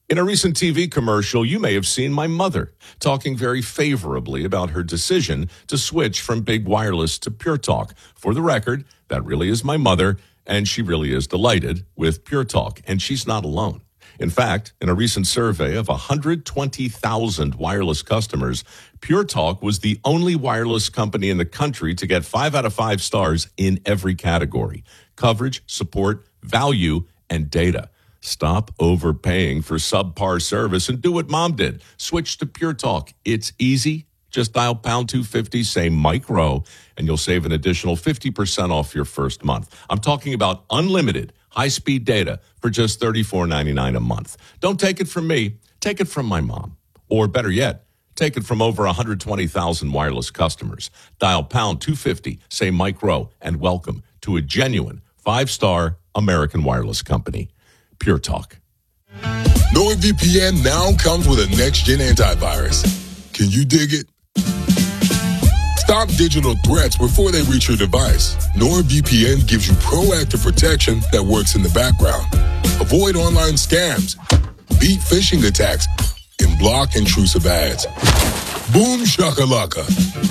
In a recent TV commercial, you may have seen my mother talking very favorably about her decision to switch from Big Wireless to Pure Talk. For the record, that really is my mother, and she really is delighted with Pure Talk, and she's not alone. In fact, in a recent survey of 120,000 wireless customers, Pure Talk was the only wireless company in the country to get 5 out of 5 stars in every category: coverage, support, value, and data. Stop overpaying for subpar service and do what Mom did. Switch to Pure Talk. It's easy. Just dial pound 250, say Mike Rowe, and you'll save an additional 50% off your first month. I'm talking about unlimited high-speed data for just $34.99 a month. Don't take it from me. Take it from my mom. Or better yet, take it from over 120,000 wireless customers. Dial pound 250, say Mike Rowe, and welcome to a genuine 5-star American wireless company. Pure Talk. NordVPN now comes with a next-gen antivirus. Can you dig it? Stop digital threats before they reach your device. NordVPN gives you proactive protection that works in the background. Avoid online scams, beat phishing attacks, and block intrusive ads. Boom shakalaka.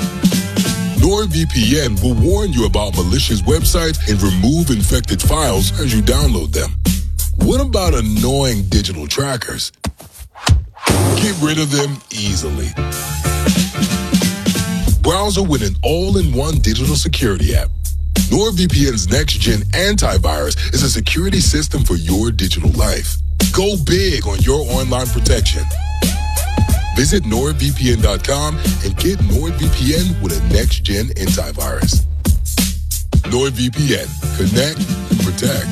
NordVPN will warn you about malicious websites and remove infected files as you download them. What about annoying digital trackers? Get rid of them easily. Browser with an all-in-one digital security app. NordVPN's next-gen antivirus is a security system for your digital life. Go big on your online protection. Visit NordVPN.com and get NordVPN with a next-gen antivirus. NordVPN. Connect and protect.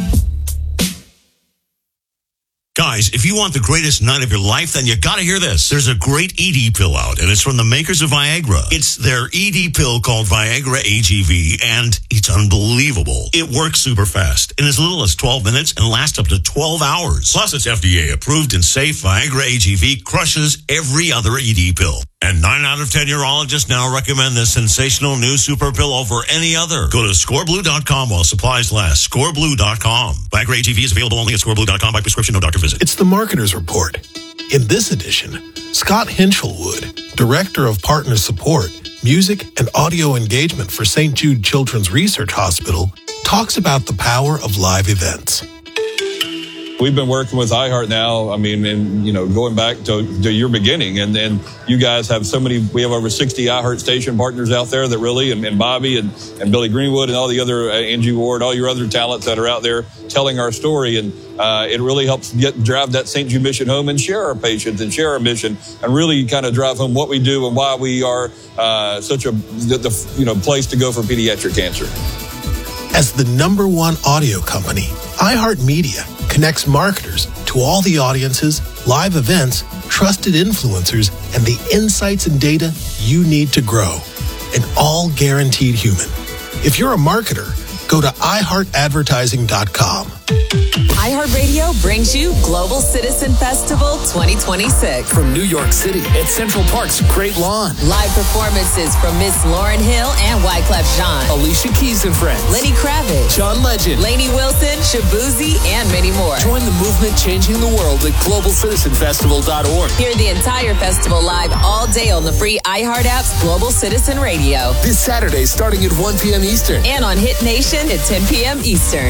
Guys, if you want the greatest night of your life, then you gotta hear this. There's a great ED pill out, and it's from the makers of Viagra. It's their ED pill called Viagra AGV, and it's unbelievable. It works super fast in as little as 12 minutes and lasts up to 12 hours. Plus, it's FDA approved and safe. Viagra AGV crushes every other ED pill. And 9 out of 10 urologists now recommend this sensational new super pill over any other. Go to scoreblue.com while supplies last. Scoreblue.com. Viagra AGV is available only at scoreblue.com by prescription, no doctor visit. It's the Marketer's Report. In this edition, Scott Hinchelwood, Director of Partner Support, Music and Audio Engagement for St. Jude Children's Research Hospital, talks about the power of live events. We've been working with iHeart now, going back to your beginning. And then you guys have we have over 60 iHeart station partners out there that really, and Bobby and Billy Greenwood and all the other, Angie Ward, all your other talents that are out there telling our story. And it really helps drive that St. Jude mission home and share our patients and share our mission and really kind of drive home what we do and why we are such a place to go for pediatric cancer. As the #1 audio company, iHeartMedia connects marketers to all the audiences, live events, trusted influencers, and the insights and data you need to grow. And all guaranteed human. If you're a marketer, go to iHeartAdvertising.com. iHeartRadio brings you Global Citizen Festival 2026. From New York City at Central Park's Great Lawn. Live performances from Miss Lauryn Hill and Wyclef Jean. Alicia Keys and Friends. Lenny Kravitz. John Legend. Lainey Wilson, Shabuzi, and many more. Join the movement changing the world at globalcitizenfestival.org. Hear the entire festival live all day on the free iHeart app's Global Citizen Radio. This Saturday starting at 1 p.m. Eastern. And on Hit Nation at 10 p.m. Eastern.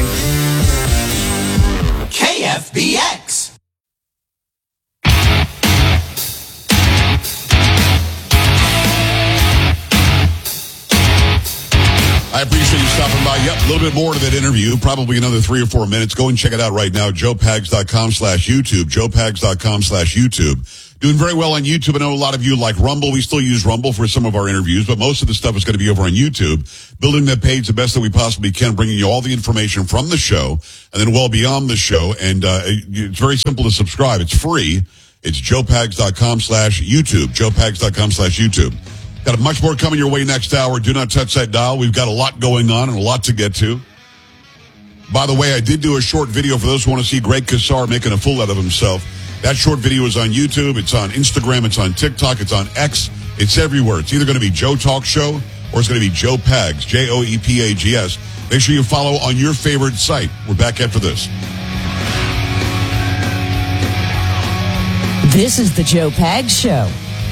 KFBX. I appreciate you stopping by. Yep, a little bit more to that interview, probably another 3 or 4 minutes. Go and check it out right now, joepags.com/YouTube, joepags.com/YouTube. Doing very well on YouTube. I know a lot of you like Rumble. We still use Rumble for some of our interviews, but most of the stuff is going to be over on YouTube. Building that page the best that we possibly can, bringing you all the information from the show and then well beyond the show. And it's very simple to subscribe. It's free. It's joepags.com/YouTube, joepags.com/YouTube. Got much more coming your way next hour. Do not touch that dial. We've got a lot going on and a lot to get to. By the way, I did do a short video for those who want to see Greg Kassar making a fool out of himself. That short video is on YouTube. It's on Instagram. It's on TikTok. It's on X. It's everywhere. It's either going to be Joe Talk Show or it's going to be Joe Pags, Joepags. Make sure you follow on your favorite site. We're back after this. This is the Joe Pags Show.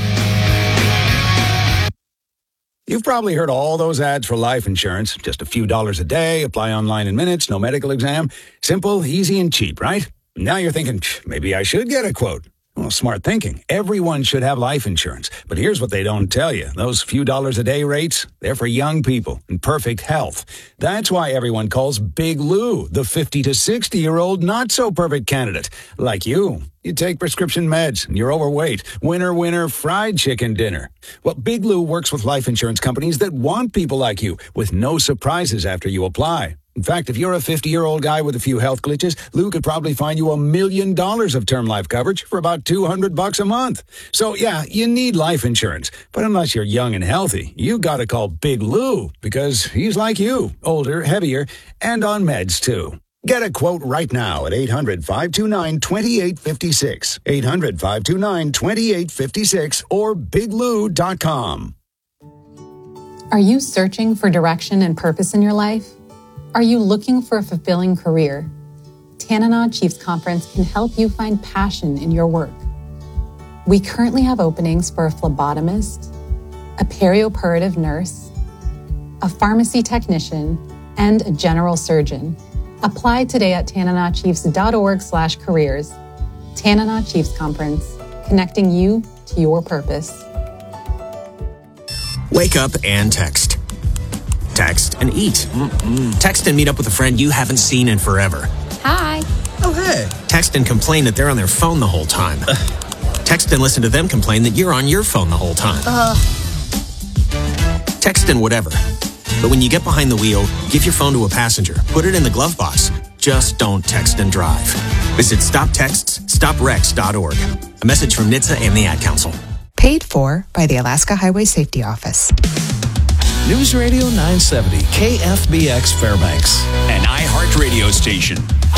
You've probably heard all those ads for life insurance. Just a few dollars a day, apply online in minutes, no medical exam. Simple, easy, and cheap, right? Now you're thinking, maybe I should get a quote. Well, smart thinking. Everyone should have life insurance. But here's what they don't tell you. Those few dollars a day rates, they're for young people in perfect health. That's why everyone calls Big Lou the 50 to 60-year-old not-so-perfect candidate. Like you. You take prescription meds and you're overweight. Winner, fried chicken dinner. Well, Big Lou works with life insurance companies that want people like you with no surprises after you apply. In fact, if you're a 50-year-old guy with a few health glitches, Lou could probably find you $1 million of term life coverage for about $200 a month. So, yeah, you need life insurance. But unless you're young and healthy, you got to call Big Lou because he's like you, older, heavier, and on meds, too. Get a quote right now at 800-529-2856, 800-529-2856, or biglou.com. Are you searching for direction and purpose in your life? Are you looking for a fulfilling career? Tanana Chiefs Conference can help you find passion in your work. We currently have openings for a phlebotomist, a perioperative nurse, a pharmacy technician, and a general surgeon. Apply today at tananachiefs.org/careers. Tanana Chiefs Conference, connecting you to your purpose. Wake up and text. Text and eat. Text and meet up with a friend you haven't seen in forever. Hi. Oh, hey. Text and complain that they're on their phone the whole time. Text and listen to them complain that you're on your phone the whole time. Text and whatever. But when you get behind the wheel, give your phone to a passenger. Put it in the glove box. Just don't text and drive. Visit StopTextsStopWrecks.org. A message from NHTSA and the Ad Council. Paid for by the Alaska Highway Safety Office. News Radio 970, KFBX Fairbanks. An iHeart radio station.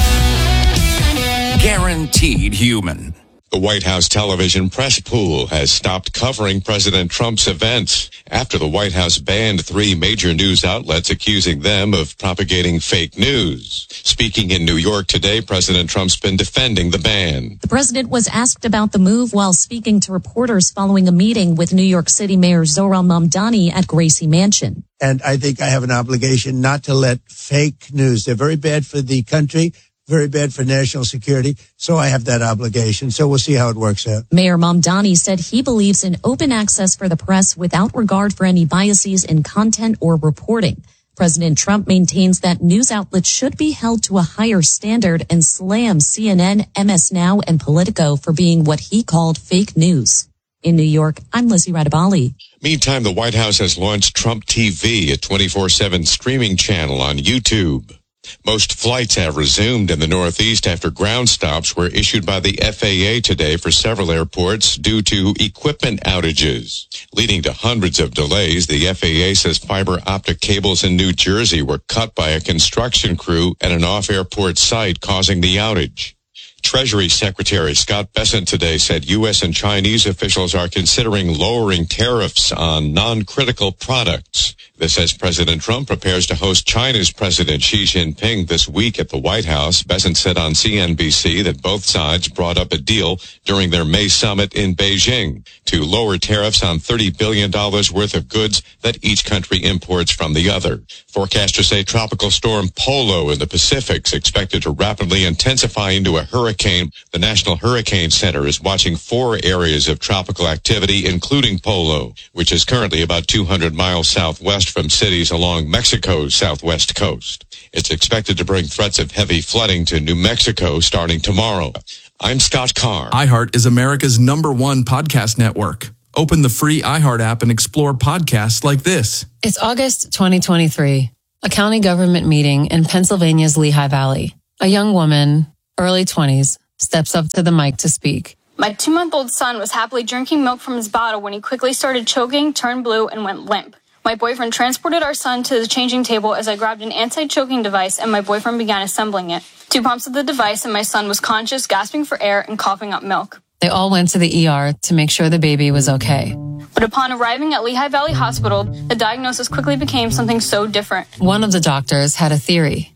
Guaranteed human. The White House television press pool has stopped covering President Trump's events after the White House banned 3 major news outlets accusing them of propagating fake news. Speaking in New York today, President Trump's been defending the ban. The president was asked about the move while speaking to reporters following a meeting with New York City Mayor Zohran Mamdani at Gracie Mansion. And I think I have an obligation not to let fake news. They're very bad for the country, very bad for national security. So I have that obligation. So we'll see how it works out. Mayor Mamdani said he believes in open access for the press without regard for any biases in content or reporting. President Trump maintains that news outlets should be held to a higher standard and slams CNN, MS Now, and Politico for being what he called fake news. In New York, I'm Lizzie Radabali. Meantime, the White House has launched Trump TV, a 24/7 streaming channel on YouTube. Most flights have resumed in the Northeast after ground stops were issued by the FAA today for several airports due to equipment outages. Leading to hundreds of delays, the FAA says fiber optic cables in New Jersey were cut by a construction crew at an off-airport site, causing the outage. Treasury Secretary Scott Bessent today said U.S. and Chinese officials are considering lowering tariffs on non-critical products. This as President Trump prepares to host China's President Xi Jinping this week at the White House. Bessent said on CNBC that both sides brought up a deal during their May summit in Beijing to lower tariffs on $30 billion worth of goods that each country imports from the other. Forecasters say Tropical Storm Polo in the Pacific is expected to rapidly intensify into a hurricane. The National Hurricane Center is watching 4 areas of tropical activity, including Polo, which is currently about 200 miles southwest from cities along Mexico's southwest coast. It's expected to bring threats of heavy flooding to New Mexico starting tomorrow. I'm Scott Carr. iHeart is America's #1 podcast network. Open the free iHeart app and explore podcasts like this. It's August 2023, a county government meeting in Pennsylvania's Lehigh Valley. A young woman, early 20s, steps up to the mic to speak. My 2-month-old son was happily drinking milk from his bottle when he quickly started choking, turned blue, and went limp. My boyfriend transported our son to the changing table as I grabbed an anti-choking device and my boyfriend began assembling it. 2 pumps of the device and my son was conscious, gasping for air and coughing up milk. They all went to the ER to make sure the baby was okay. But upon arriving at Lehigh Valley Hospital, the diagnosis quickly became something so different. One of the doctors had a theory.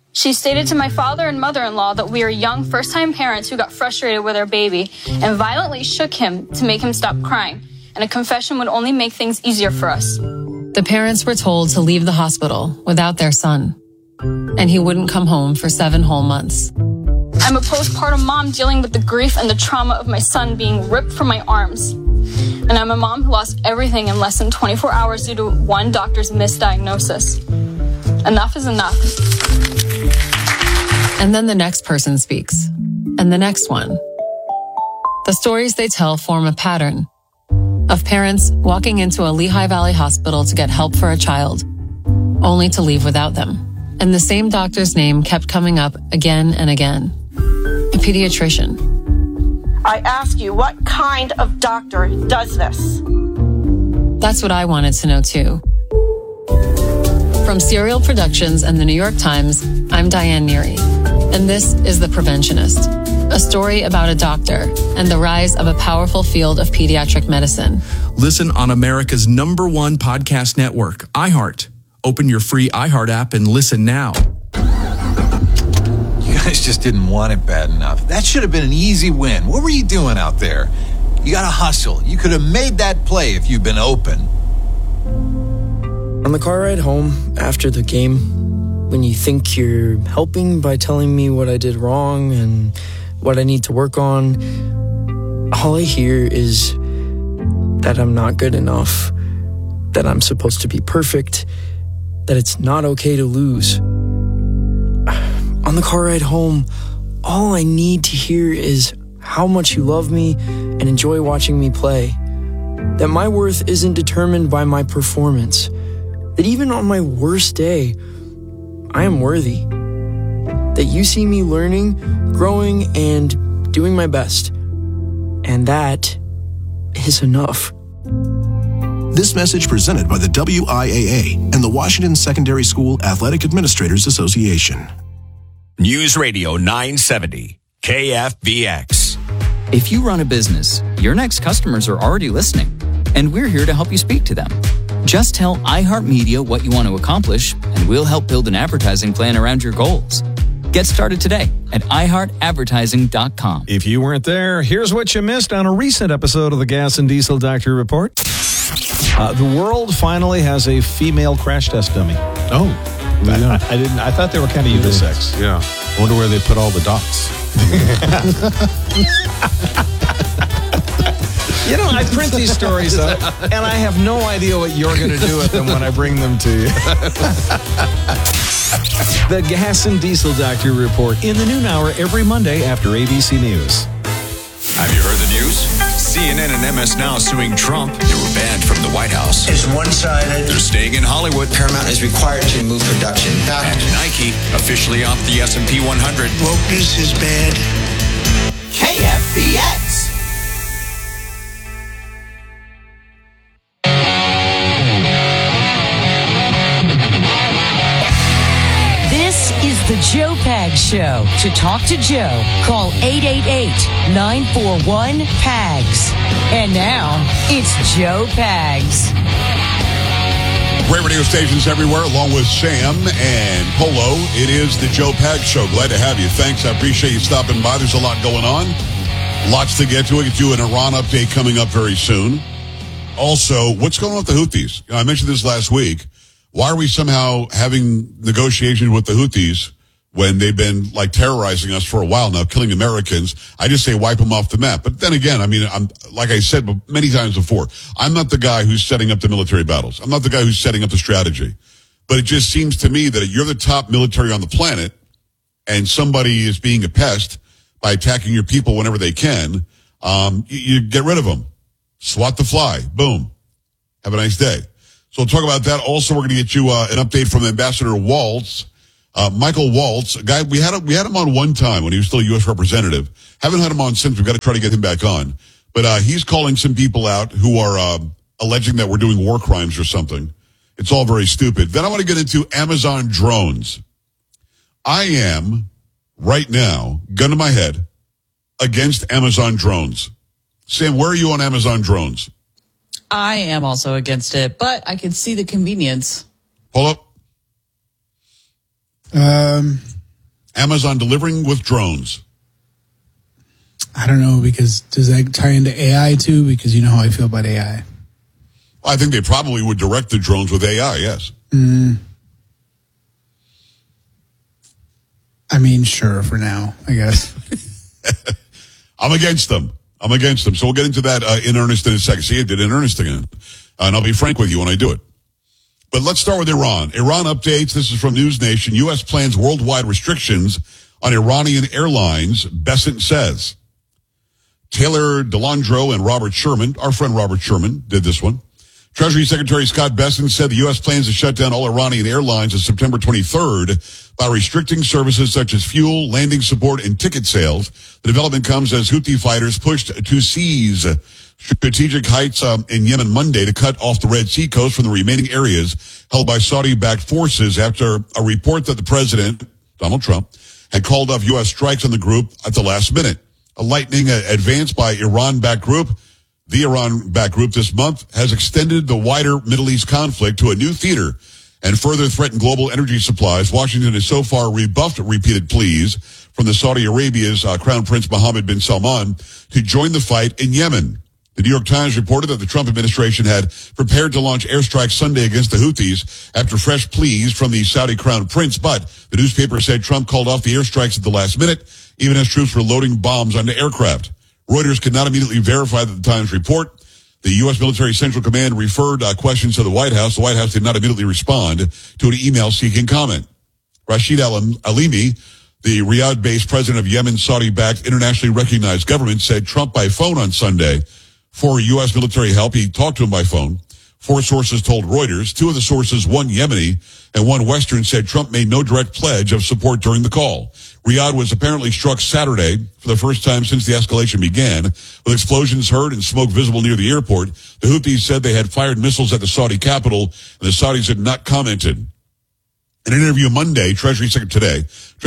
She stated to my father and mother-in-law that we are young first-time parents who got frustrated with our baby and violently shook him to make him stop crying, and a confession would only make things easier for us. The parents were told to leave the hospital without their son, and he wouldn't come home for 7 whole months. I'm a postpartum mom dealing with the grief and the trauma of my son being ripped from my arms. And I'm a mom who lost everything in less than 24 hours due to one doctor's misdiagnosis. Enough is enough. And then the next person speaks, and the next one. The stories they tell form a pattern of parents walking into a Lehigh Valley hospital to get help for a child, only to leave without them. And the same doctor's name kept coming up again and again. A pediatrician. I ask you, what kind of doctor does this? That's what I wanted to know too. From Serial Productions and the New York Times, I'm Diane Neary, and this is The Preventionist, a story about a doctor and the rise of a powerful field of pediatric medicine. Listen on America's #1 podcast network, iHeart. Open your free iHeart app and listen now. You guys just didn't want it bad enough. That should have been an easy win. What were you doing out there? You got to hustle. You could have made that play if you'd been open. On the car ride home after the game, when you think you're helping by telling me what I did wrong and what I need to work on, all I hear is that I'm not good enough, that I'm supposed to be perfect, that it's not okay to lose. On the car ride home, all I need to hear is how much you love me and enjoy watching me play, that my worth isn't determined by my performance, that even on my worst day, I am worthy, that you see me learning, growing, and doing my best, and that is enough. This message presented by the WIAA and the Washington Secondary School Athletic Administrators Association. News Radio 970, KFBX. If you run a business, your next customers are already listening, and we're here to help you speak to them. Just tell iHeartMedia what you want to accomplish, and we'll help build an advertising plan around your goals. Get started today at iHeartAdvertising.com. If you weren't there, here's what you missed on a recent episode of the Gas and Diesel Doctor Report. The world finally has a female crash test dummy. Oh, I thought they were kind of unisex. Yeah. I wonder where they put all the dots. You know, I print these stories up, and I have no idea what you're going to do with them when I bring them to you. The Gas and Diesel Doctor Report in the noon hour every Monday after ABC News. Have you heard the news? CNN and MS Now suing Trump. They were banned from the White House. It's one-sided. They're staying in Hollywood. Paramount is required to move production. And Nike officially off the S&P 100. Wokeness is bad. KFBX. This is the Joe Pags Show. To talk to Joe, call 888-941-PAGS. And now, it's Joe Pags. Great radio stations everywhere, along with Sam and Polo. It is the Joe Pags Show. Glad to have you. Thanks. I appreciate you stopping by. There's a lot going on. Lots to get to. We'll get you an Iran update coming up very soon. Also, what's going on with the Houthis? I mentioned this last week. Why are we somehow having negotiations with the Houthis when they've been like terrorizing us for a while now, killing Americans? I just say wipe them off the map. But then again, I mean, I'm like I said many times before, I'm not the guy who's setting up the military battles. I'm not the guy who's setting up the strategy. But it just seems to me that you're the top military on the planet and somebody is being a pest by attacking your people whenever they can. You get rid of them. Swat the fly. Boom. Have a nice day. So we'll talk about that. Also, we're going to get you an update from Ambassador Waltz, Michael Waltz, a guy we had him on one time when he was still a U.S. representative. Haven't had him on since. We've got to try to get him back on. But he's calling some people out who are alleging that we're doing war crimes or something. It's all very stupid. Then I want to get into Amazon drones. I am right now, gun to my head, against Amazon drones. Sam, where are you on Amazon drones? I am also against it, but I can see the convenience. Hold up. Amazon delivering with drones. I don't know, because does that tie into AI too? Because you know how I feel about AI. I think they probably would direct the drones with AI, yes. I mean, sure, for now, I guess. I'm against them. So we'll get into that in earnest in a second. See, I did in earnest again. And I'll be frank with you when I do it. But let's start with Iran. Iran updates. This is from News Nation. U.S. plans worldwide restrictions on Iranian airlines, Bessent says. Taylor DeLandro and Robert Sherman, our friend Robert Sherman, did this one. Treasury Secretary Scott Bessent said the U.S. plans to shut down all Iranian airlines on September 23rd by restricting services such as fuel, landing support, and ticket sales. The development comes as Houthi fighters pushed to seize strategic heights in Yemen Monday to cut off the Red Sea coast from the remaining areas held by Saudi-backed forces after a report that the president, Donald Trump, had called off U.S. strikes on the group at the last minute. A lightning advance by Iran-backed group. The Iran-backed group this month has extended the wider Middle East conflict to a new theater and further threatened global energy supplies. Washington has so far rebuffed repeated pleas from the Saudi Arabia's Crown Prince Mohammed bin Salman to join the fight in Yemen. The New York Times reported that the Trump administration had prepared to launch airstrikes Sunday against the Houthis after fresh pleas from the Saudi Crown Prince, but the newspaper said Trump called off the airstrikes at the last minute, even as troops were loading bombs onto aircraft. Reuters could not immediately verify the Times report. The U.S. Military Central Command referred questions to the White House. The White House did not immediately respond to an email seeking comment. Rashid Alimi, the Riyadh-based president of Yemen's Saudi-backed internationally recognized government, said Trump by phone on Sunday for U.S. military help. He talked to him by phone. 4 sources told Reuters. 2 of the sources, one Yemeni and one Western, said Trump made no direct pledge of support during the call. Riyadh was apparently struck Saturday for the first time since the escalation began, with explosions heard and smoke visible near the airport. The Houthis said they had fired missiles at the Saudi capital, and the Saudis had not commented. In an interview Monday, Treasury Secretary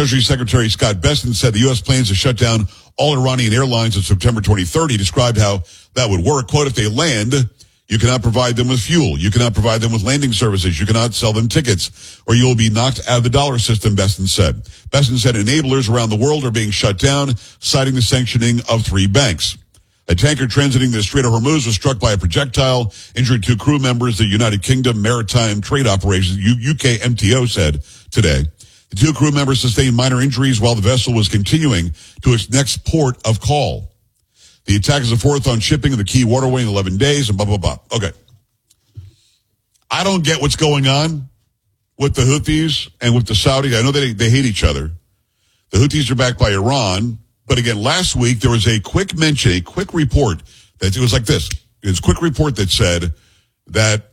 Scott Bessent said the U.S. plans to shut down all Iranian airlines on September 23rd. He described how that would work. Quote, if they land, you cannot provide them with fuel. You cannot provide them with landing services. You cannot sell them tickets, or you will be knocked out of the dollar system, Bessent said. Bessent said enablers around the world are being shut down, citing the sanctioning of 3 banks. A tanker transiting the Strait of Hormuz was struck by a projectile, injured 2 crew members, the United Kingdom Maritime Trade Operations, UK MTO, said today. The 2 crew members sustained minor injuries while the vessel was continuing to its next port of call. The attack is the 4th on shipping in the key waterway in 11 days, and blah, blah, blah. Okay. I don't get what's going on with the Houthis and with the Saudis. I know they hate each other. The Houthis are backed by Iran. But again, last week there was a quick report that it was like this. It was a quick report that said that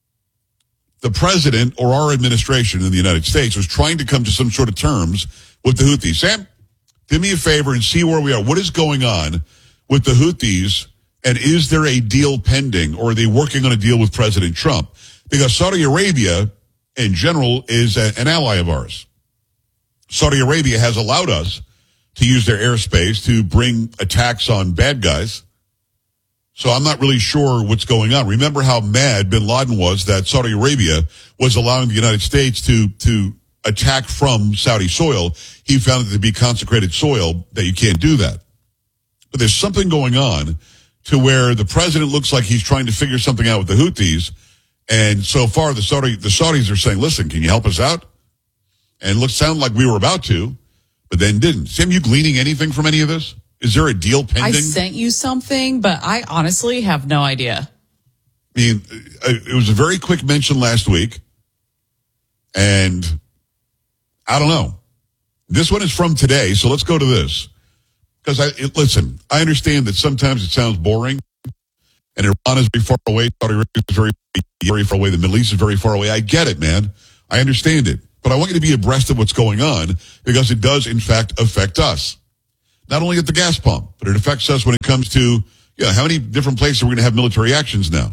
the president or our administration in the United States was trying to come to some sort of terms with the Houthis. Sam, do me a favor and see where we are. What is going on with the Houthis, and is there a deal pending, or are they working on a deal with President Trump? Because Saudi Arabia, in general, is an ally of ours. Saudi Arabia has allowed us to use their airspace to bring attacks on bad guys. So I'm not really sure what's going on. Remember how mad bin Laden was that Saudi Arabia was allowing the United States to attack from Saudi soil. He found it to be consecrated soil, that you can't do that. But there's something going on to where the president looks like he's trying to figure something out with the Houthis. And so far, the Saudis are saying, listen, can you help us out? And it sounded like we were about to, but then didn't. Sam, you gleaning anything from any of this? Is there a deal pending? I sent you something, but I honestly have no idea. I mean, it was a very quick mention last week. And I don't know. This one is from today, so let's go to this. Because listen, I understand that sometimes it sounds boring, and Iran is very far away, Saudi Arabia is very, very far away, the Middle East is very far away. I get it, man. I understand it. But I want you to be abreast of what's going on, because it does, in fact, affect us. Not only at the gas pump, but it affects us when it comes to, how many different places we're going to have military actions now.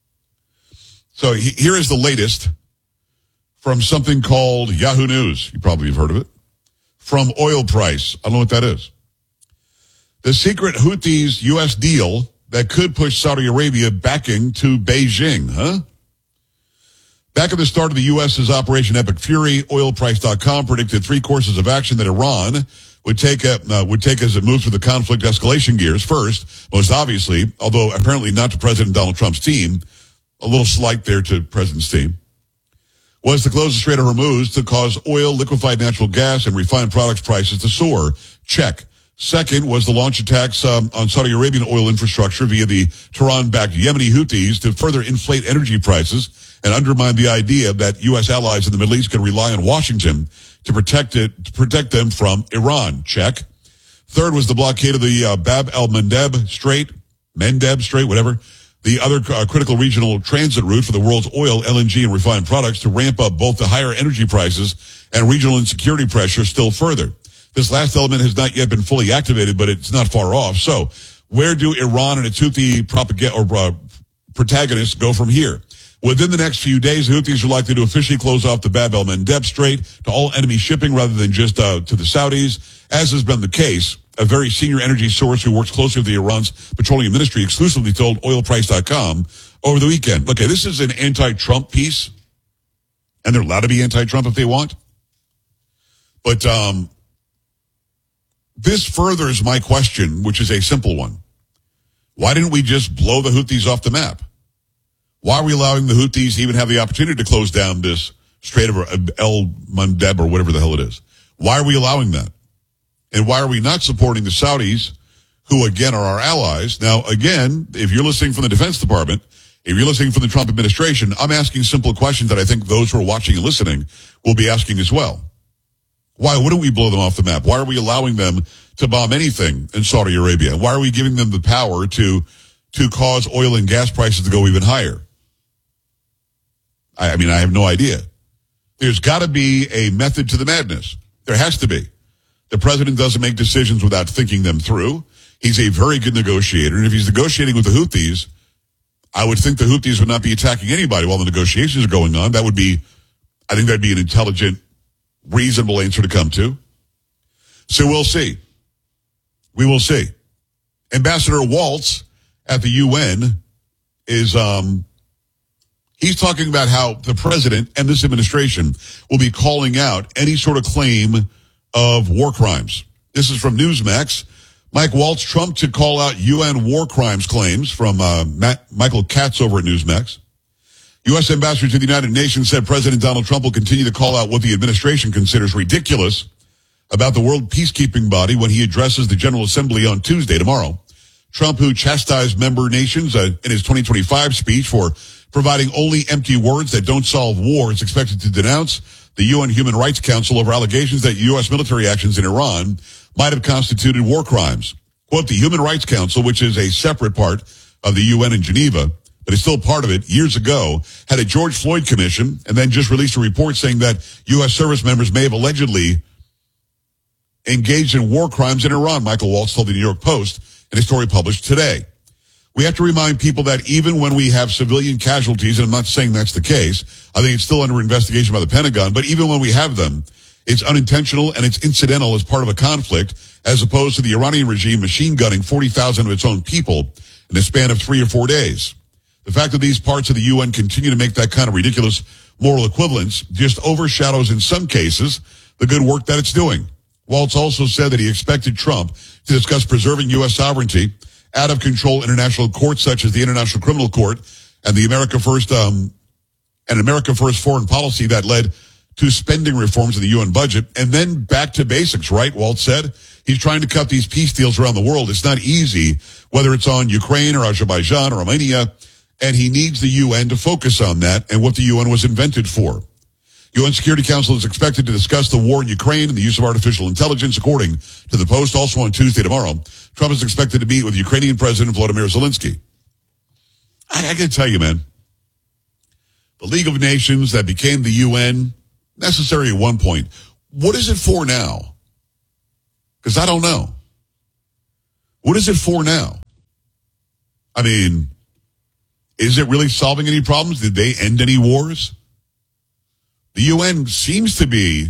So here is the latest from something called Yahoo News. You probably have heard of it. From oil price. I don't know what that is. The secret Houthis U.S. deal that could push Saudi Arabia backing to Beijing, huh? Back at the start of the U.S.'s Operation Epic Fury, oilprice.com predicted 3 courses of action that Iran would take as it moves through the conflict escalation gears. First, most obviously, although apparently not to President Donald Trump's team, a little slight there to the president's team, was to close the Strait of Hormuz to cause oil, liquefied natural gas, and refined products prices to soar. Check. Second was the launch attacks on Saudi Arabian oil infrastructure via the Tehran-backed Yemeni Houthis to further inflate energy prices and undermine the idea that U.S. allies in the Middle East can rely on Washington to protect them from Iran. Check. Third was the blockade of the Bab el-Mandeb Strait, whatever, the other critical regional transit route for the world's oil, LNG, and refined products to ramp up both the higher energy prices and regional insecurity pressure still further. This last element has not yet been fully activated, but it's not far off. So where do Iran and its Houthi protagonists go from here? Within the next few days, the Houthis are likely to officially close off the Bab el-Mandeb Strait to all enemy shipping rather than just to the Saudis, as has been the case. A very senior energy source who works closely with Iran's petroleum ministry exclusively told oilprice.com over the weekend. Okay, this is an anti-Trump piece, and they're allowed to be anti-Trump if they want. But this furthers my question, which is a simple one. Why didn't we just blow the Houthis off the map? Why are we allowing the Houthis to even have the opportunity to close down this Strait of el-Mandeb or whatever the hell it is? Why are we allowing that? And why are we not supporting the Saudis, who, again, are our allies? Now, again, if you're listening from the Defense Department, if you're listening from the Trump administration, I'm asking simple questions that I think those who are watching and listening will be asking as well. Why wouldn't we blow them off the map? Why are we allowing them to bomb anything in Saudi Arabia? Why are we giving them the power to cause oil and gas prices to go even higher? I mean, I have no idea. There's got to be a method to the madness. There has to be. The president doesn't make decisions without thinking them through. He's a very good negotiator. And if he's negotiating with the Houthis, I would think the Houthis would not be attacking anybody while the negotiations are going on. I think that'd be an intelligent, reasonable answer to come to. So we'll see. We will see. Ambassador Waltz at the UN is, he's talking about how the president and this administration will be calling out any sort of claim of war crimes. This is from Newsmax. Mike Waltz, Trump to call out UN war crimes claims from Michael Katz over at Newsmax. U.S. Ambassador to the United Nations said President Donald Trump will continue to call out what the administration considers ridiculous about the world peacekeeping body when he addresses the General Assembly on Tuesday, tomorrow. Trump, who chastised member nations in his 2025 speech for providing only empty words that don't solve war, is expected to denounce the UN Human Rights Council over allegations that U.S. military actions in Iran might have constituted war crimes. Quote, the Human Rights Council, which is a separate part of the UN in Geneva, but is still part of it, years ago, had a George Floyd commission and then just released a report saying that U.S. service members may have allegedly engaged in war crimes in Iran, Michael Waltz told the New York Post in a story published today. We have to remind people that even when we have civilian casualties, and I'm not saying that's the case, I think it's still under investigation by the Pentagon, but even when we have them, it's unintentional and it's incidental as part of a conflict, as opposed to the Iranian regime machine gunning 40,000 of its own people in a span of 3 or 4 days. The fact that these parts of the UN continue to make that kind of ridiculous moral equivalence just overshadows, in some cases, the good work that it's doing. Waltz also said that he expected Trump to discuss preserving U.S. sovereignty, out-of-control international courts such as the International Criminal Court, and the America First foreign policy that led to spending reforms in the UN budget, and then back to basics, right? Waltz said he's trying to cut these peace deals around the world. It's not easy, whether it's on Ukraine or Azerbaijan or Armenia, and he needs the UN to focus on that and what the UN was invented for. UN Security Council is expected to discuss the war in Ukraine and the use of artificial intelligence, according to the Post. Also on Tuesday, tomorrow, Trump is expected to meet with Ukrainian President Volodymyr Zelensky. I got to tell you, man, the League of Nations that became the UN, necessary at one point, what is it for now? Because I don't know. What is it for now? I mean, is it really solving any problems? Did they end any wars? The UN seems to be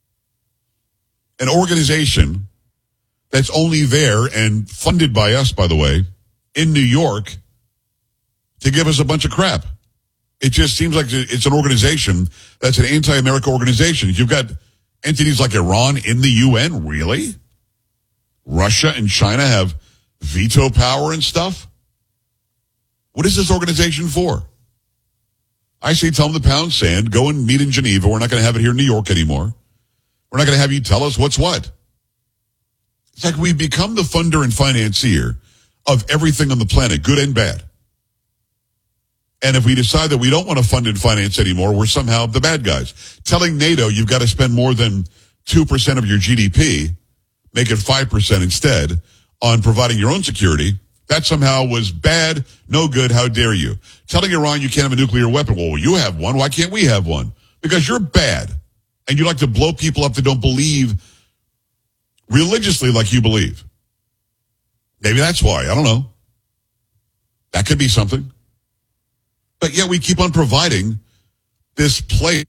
an organization that's only there and funded by us, by the way, in New York to give us a bunch of crap. It just seems like it's an organization that's an anti-America organization. You've got entities like Iran in the UN, really? Russia and China have veto power and stuff? What is this organization for? I say tell them to pound sand, go and meet in Geneva. We're not going to have it here in New York anymore. We're not going to have you tell us what's what. It's like we've become the funder and financier of everything on the planet, good and bad. And if we decide that we don't want to fund and finance anymore, we're somehow the bad guys. Telling NATO you've got to spend more than 2% of your GDP, make it 5% instead, on providing your own security, that somehow was bad, no good, how dare you. Telling Iran you can't have a nuclear weapon, well, you have one, why can't we have one? Because you're bad, and you like to blow people up that don't believe religiously like you believe. Maybe that's why, I don't know. That could be something. But yet we keep on providing this play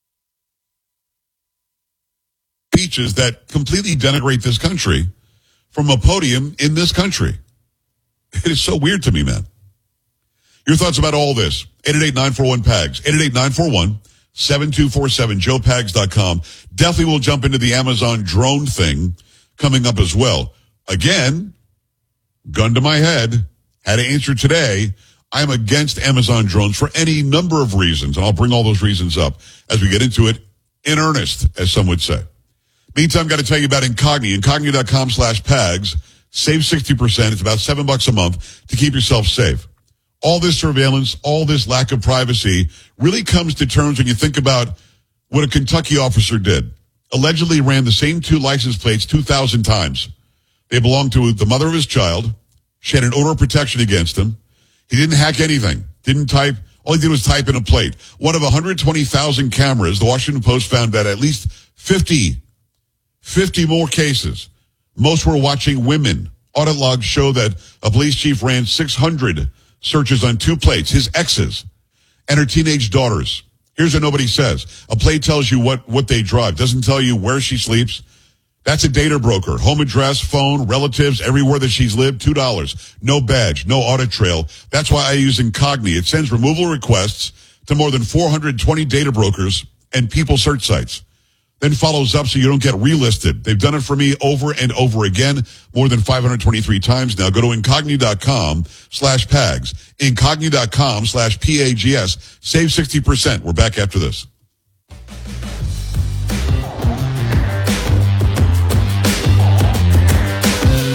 speeches that completely denigrate this country from a podium in this country. It is so weird to me, man. Your thoughts about all this? 888-941-PAGS. 888-941-7247. JoePags.com. Definitely will jump into the Amazon drone thing coming up as well. Again, gun to my head, had to answer today. I'm against Amazon drones for any number of reasons, and I'll bring all those reasons up as we get into it in earnest, as some would say. Meantime, got to tell you about Incogni, incogni.com/PAGS. Save 60%. It's about $7 a month to keep yourself safe. All this surveillance, all this lack of privacy really comes to terms when you think about what a Kentucky officer did. Allegedly ran the same 2 license plates 2,000 times. They belonged to the mother of his child. She had an order of protection against him. He didn't hack anything. Didn't type. All he did was type in a plate. One of 120,000 cameras, the Washington Post found that at least 50 more cases. Most were watching women. Audit logs show that a police chief ran 600 searches on 2 plates, his exes, and her teenage daughters. Here's what nobody says. A plate tells you what they drive. Doesn't tell you where she sleeps. That's a data broker. Home address, phone, relatives, everywhere that she's lived, $2. No badge, no audit trail. That's why I use Incogni. It sends removal requests to more than 420 data brokers and people search sites. Then follows up so you don't get relisted. They've done it for me over and over again, more than 523 times now. Go to incogni.com/PAGS. Incogni.com/PAGS. Save 60%. We're back after this.